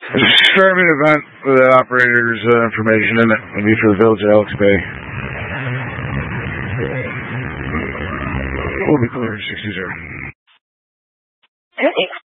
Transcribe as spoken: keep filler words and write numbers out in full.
Disturbing event with that operator's uh, information in it. Maybe for the village of Alex Bay. We'll be clear, sixty zero.